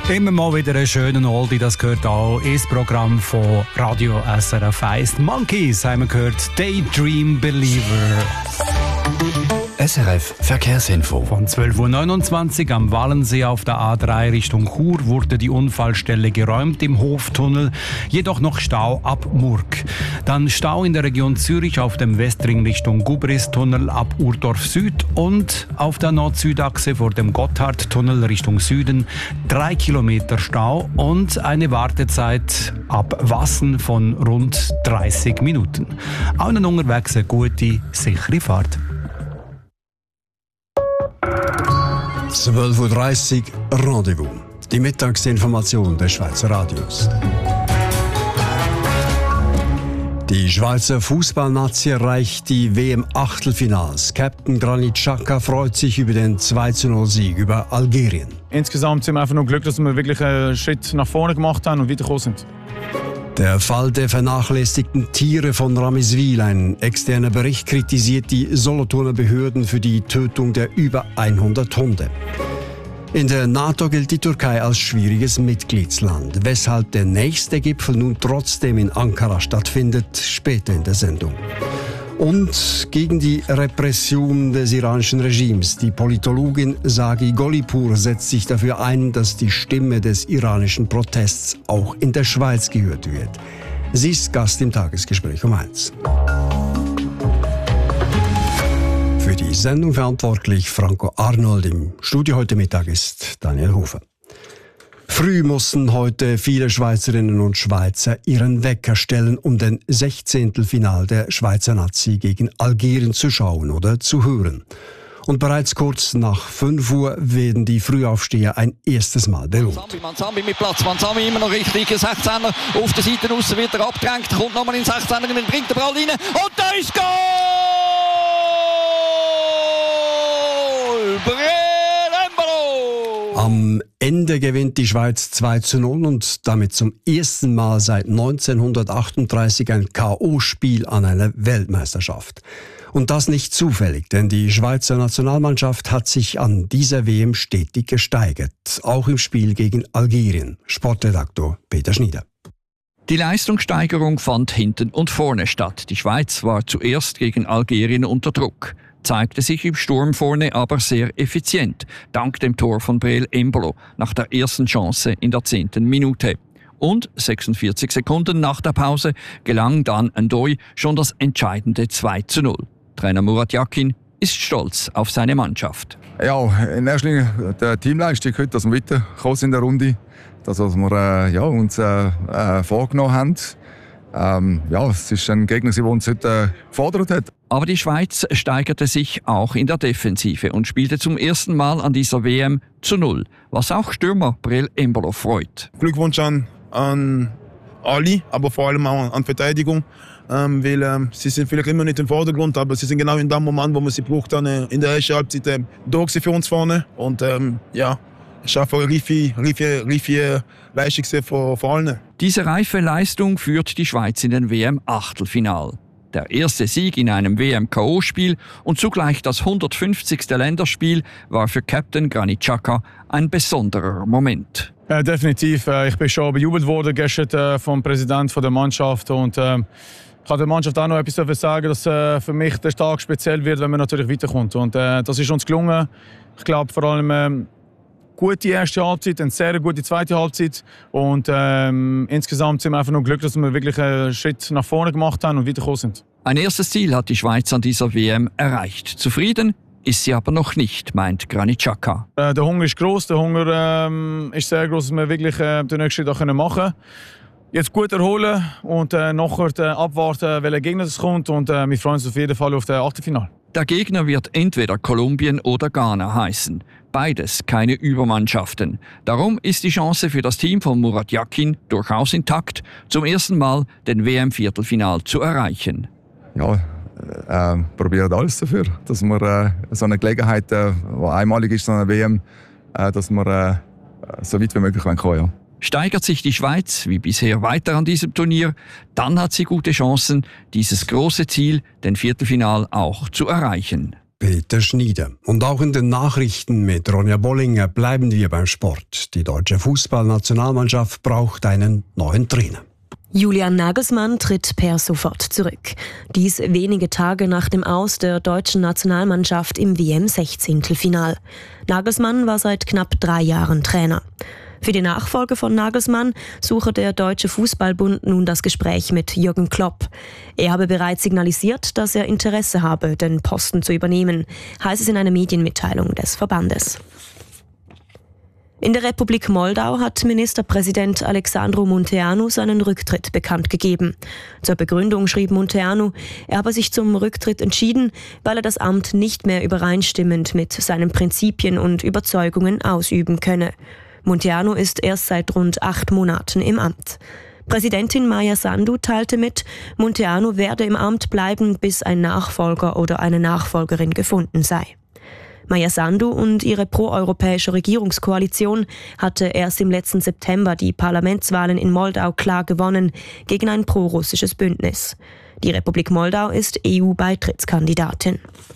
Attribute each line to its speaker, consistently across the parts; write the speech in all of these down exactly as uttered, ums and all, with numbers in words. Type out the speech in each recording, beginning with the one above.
Speaker 1: Immer mal wieder einen schönen Oldie, das gehört auch ins Programm von Radio S R F eins. Monkeys haben wir gehört, Daydream Believer.
Speaker 2: S R F Verkehrsinfo.
Speaker 1: Von zwölf Uhr neunundzwanzig am Wallensee auf der A drei Richtung Chur wurde die Unfallstelle geräumt im Hoftunnel, jedoch noch Stau ab Murg. Dann Stau in der Region Zürich auf dem Westring Richtung Gubristunnel ab Urdorf Süd und auf der Nord-Süd-Achse vor dem Gotthardtunnel Richtung Süden drei Kilometer Stau und eine Wartezeit ab Wassen von rund dreißig Minuten. Allen unterwegs eine gute, sichere Fahrt.
Speaker 3: zwölf Uhr dreißig Rendezvous. Die Mittagsinformation des Schweizer Radios. Die Schweizer Fußballnazi erreicht die W M-Achtelfinals. Captain Granit Xhaka freut sich über den zwei zu null Sieg über Algerien.
Speaker 4: Insgesamt sind wir einfach nur glücklich, dass wir wirklich einen Schritt nach vorne gemacht haben und weitergekommen sind.
Speaker 3: Der Fall der vernachlässigten Tiere von Ramiswil. Ein externer Bericht kritisiert die Solothurner Behörden für die Tötung der über hundert Hunde. In der NATO gilt die Türkei als schwieriges Mitgliedsland. Weshalb der nächste Gipfel nun trotzdem in Ankara stattfindet, später in der Sendung. Und gegen die Repression des iranischen Regimes. Die Politologin Sagi Golipur setzt sich dafür ein, dass die Stimme des iranischen Protests auch in der Schweiz gehört wird. Sie ist Gast im Tagesgespräch um eins. Für die Sendung verantwortlich Franco Arnold. Im Studio heute Mittag ist Daniel Hofer. Früh mussten heute viele Schweizerinnen und Schweizer ihren Wecker stellen, um den Sechzehntelfinal der Schweizer Nazi gegen Algerien zu schauen oder zu hören. Und bereits kurz nach fünf Uhr werden die Frühaufsteher ein erstes Mal belohnt.
Speaker 5: Manzambi mit Platz, Manzambi immer noch richtig, sechzehner auf der Seite raus, wird er abgedrängt, kommt nochmal in sechzehner, bringt den Ball rein und da ist Goal!
Speaker 3: Am Ende gewinnt die Schweiz zwei zu null und damit zum ersten Mal seit neunzehnhundertachtunddreißig ein K O-Spiel an einer Weltmeisterschaft. Und das nicht zufällig, denn die Schweizer Nationalmannschaft hat sich an dieser W M stetig gesteigert, auch im Spiel gegen Algerien. Sportredaktor Peter Schneider.
Speaker 6: Die Leistungssteigerung fand hinten und vorne statt. Die Schweiz war zuerst gegen Algerien unter Druck, zeigte sich im Sturm vorne aber sehr effizient, dank dem Tor von Breel Embolo nach der ersten Chance in der zehnten Minute. Und sechsundvierzig Sekunden nach der Pause gelang dann Ndoye schon das entscheidende zwei zu null. Trainer Murat Yakin ist stolz auf seine Mannschaft.
Speaker 7: Ja, in erster Linie die Teamleistung heute, dass wir weitergekommen sind in der Runde, das, was wir äh, ja, uns äh, äh, vorgenommen haben. Ähm, ja, es ist ein Gegner, der uns heute äh, gefordert hat.
Speaker 6: Aber die Schweiz steigerte sich auch in der Defensive und spielte zum ersten Mal an dieser W M zu null, was auch Stürmer Breel Embolo freut.
Speaker 8: Glückwunsch an, an alle, aber vor allem auch an die Verteidigung, ähm, weil ähm, sie sind vielleicht immer nicht im Vordergrund, aber sie sind genau in dem Moment, wo man sie braucht, dann äh, in der ersten Halbzeit äh, da für uns vorne und ähm, ja, schaffen eine reife, reife, reife Leistung von, von allen.
Speaker 6: Diese reife Leistung führt die Schweiz in den W M-Achtelfinal. Der erste Sieg in einem W M-K O-Spiel und zugleich das hundertfünfzigste Länderspiel war für Captain Granit Xhaka ein besonderer Moment.
Speaker 4: Ja, definitiv. Ich bin schon bejubelt worden gestern vom Präsidenten der Mannschaft und äh, ich kann der Mannschaft auch noch etwas sagen, dass äh, für mich der Tag speziell wird, wenn man natürlich weiterkommt. Und äh, das ist uns gelungen. Ich glaube vor allem äh, gute erste Halbzeit, eine sehr gute zweite Halbzeit und ähm, insgesamt sind wir einfach nur glücklich, dass wir wirklich einen Schritt nach vorne gemacht haben und weitergekommen sind.
Speaker 6: Ein erstes Ziel hat die Schweiz an dieser W M erreicht. Zufrieden ist sie aber noch nicht, meint Granit Xhaka.
Speaker 4: Äh, der Hunger ist gross, der Hunger ähm, ist sehr gross, dass wir wirklich äh, den nächsten Schritt auch machen können. Jetzt gut erholen und äh, nachher äh, abwarten, welcher Gegner es kommt und äh, wir freuen uns auf jeden Fall auf das Achtelfinale.
Speaker 6: Der Gegner wird entweder Kolumbien oder Ghana heißen. Beides keine Übermannschaften. Darum ist die Chance für das Team von Murat Yakin durchaus intakt, zum ersten Mal den W M-Viertelfinal zu erreichen.
Speaker 7: Ja, äh, probieren alles dafür, dass wir äh, so eine Gelegenheit, äh, die einmalig ist, so eine W M, äh, dass wir äh, so weit wie möglich kommen können. Ja.
Speaker 6: Steigert sich die Schweiz wie bisher weiter an diesem Turnier, dann hat sie gute Chancen, dieses große Ziel, den Viertelfinal, auch zu erreichen.
Speaker 3: Peter Schnieder. Und auch in den Nachrichten mit Ronja Bollinger bleiben wir beim Sport. Die deutsche Fußballnationalmannschaft braucht einen neuen Trainer.
Speaker 9: Julian Nagelsmann tritt per sofort zurück. Dies wenige Tage nach dem Aus der deutschen Nationalmannschaft im W M-Sechzehntelfinal. Nagelsmann war seit knapp drei Jahren Trainer. Für die Nachfolge von Nagelsmann suche der Deutsche Fußballbund nun das Gespräch mit Jürgen Klopp. Er habe bereits signalisiert, dass er Interesse habe, den Posten zu übernehmen, heißt es in einer Medienmitteilung des Verbandes. In der Republik Moldau hat Ministerpräsident Alexandru Munteanu seinen Rücktritt bekannt gegeben. Zur Begründung schrieb Munteanu, er habe sich zum Rücktritt entschieden, weil er das Amt nicht mehr übereinstimmend mit seinen Prinzipien und Überzeugungen ausüben könne. Munteanu ist erst seit rund acht Monaten im Amt. Präsidentin Maia Sandu teilte mit, Munteanu werde im Amt bleiben, bis ein Nachfolger oder eine Nachfolgerin gefunden sei. Maia Sandu und ihre proeuropäische Regierungskoalition hatte erst im letzten September die Parlamentswahlen in Moldau klar gewonnen gegen ein prorussisches Bündnis. Die Republik Moldau ist E U-Beitrittskandidatin.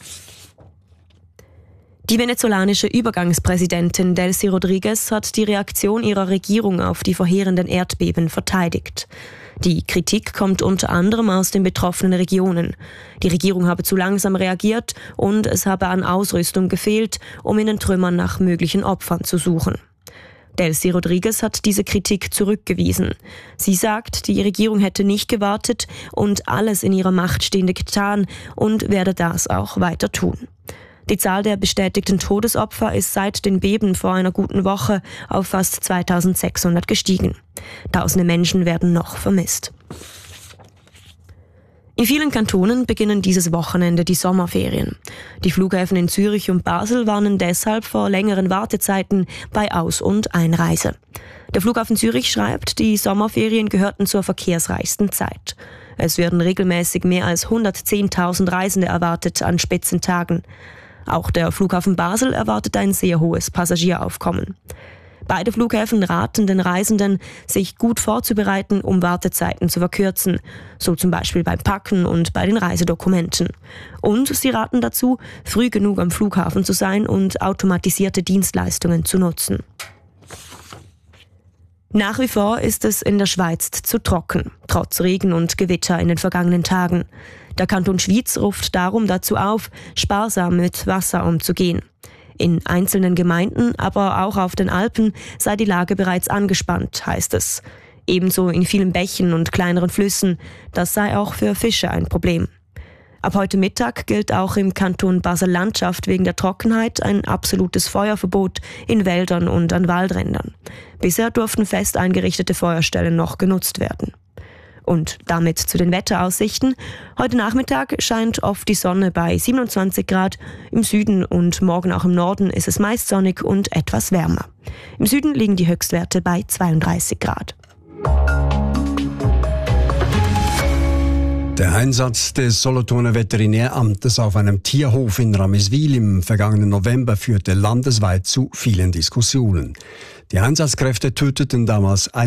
Speaker 9: Die venezolanische Übergangspräsidentin Delcy Rodriguez hat die Reaktion ihrer Regierung auf die verheerenden Erdbeben verteidigt. Die Kritik kommt unter anderem aus den betroffenen Regionen. Die Regierung habe zu langsam reagiert und es habe an Ausrüstung gefehlt, um in den Trümmern nach möglichen Opfern zu suchen. Delcy Rodriguez hat diese Kritik zurückgewiesen. Sie sagt, die Regierung hätte nicht gewartet und alles in ihrer Macht Stehende getan und werde das auch weiter tun. Die Zahl der bestätigten Todesopfer ist seit den Beben vor einer guten Woche auf fast zweitausendsechshundert gestiegen. Tausende Menschen werden noch vermisst. In vielen Kantonen beginnen dieses Wochenende die Sommerferien. Die Flughäfen in Zürich und Basel warnen deshalb vor längeren Wartezeiten bei Aus- und Einreise. Der Flughafen Zürich schreibt, die Sommerferien gehörten zur verkehrsreichsten Zeit. Es werden regelmäßig mehr als hundertzehntausend Reisende erwartet an Spitzentagen. Auch der Flughafen Basel erwartet ein sehr hohes Passagieraufkommen. Beide Flughäfen raten den Reisenden, sich gut vorzubereiten, um Wartezeiten zu verkürzen, so zum Beispiel beim Packen und bei den Reisedokumenten. Und sie raten dazu, früh genug am Flughafen zu sein und automatisierte Dienstleistungen zu nutzen. Nach wie vor ist es in der Schweiz zu trocken, trotz Regen und Gewitter in den vergangenen Tagen. Der Kanton Schwyz ruft darum dazu auf, sparsam mit Wasser umzugehen. In einzelnen Gemeinden, aber auch auf den Alpen sei die Lage bereits angespannt, heißt es. Ebenso in vielen Bächen und kleineren Flüssen. Das sei auch für Fische ein Problem. Ab heute Mittag gilt auch im Kanton Basel-Landschaft wegen der Trockenheit ein absolutes Feuerverbot in Wäldern und an Waldrändern. Bisher durften fest eingerichtete Feuerstellen noch genutzt werden. Und damit zu den Wetteraussichten. Heute Nachmittag scheint oft die Sonne bei siebenundzwanzig Grad. Im Süden und morgen auch im Norden ist es meist sonnig und etwas wärmer. Im Süden liegen die Höchstwerte bei zweiunddreißig Grad.
Speaker 3: Der Einsatz des Solothurner Veterinäramtes auf einem Tierhof in Rameswil im vergangenen November führte landesweit zu vielen Diskussionen. Die Einsatzkräfte töteten damals